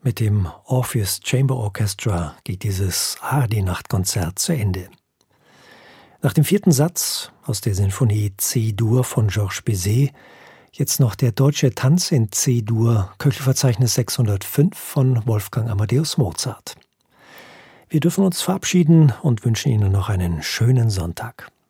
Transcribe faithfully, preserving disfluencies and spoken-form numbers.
Mit dem Orpheus Chamber Orchestra geht dieses A D Nachtkonzert zu Ende. Nach dem vierten Satz aus der Sinfonie C-Dur von Georges Bizet jetzt noch der Deutsche Tanz in C-Dur, Köchelverzeichnis sechshundertfünf von Wolfgang Amadeus Mozart. Wir dürfen uns verabschieden und wünschen Ihnen noch einen schönen Sonntag.